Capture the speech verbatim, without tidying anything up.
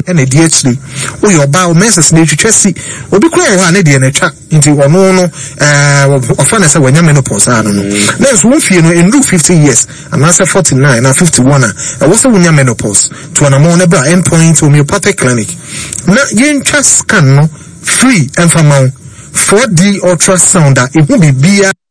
and a D H D. We your bow messes nature chessy. Will be clear one idea and a chat into one no uh of fun as a when you're menopause. I don't know. There's one few in rule fifty years, and answer forty nine and fifty one. I was a when you're menopause to an amount of endpoint homeopathic clinic. Now you just scan no free and from four D ultrasound that it will be beer.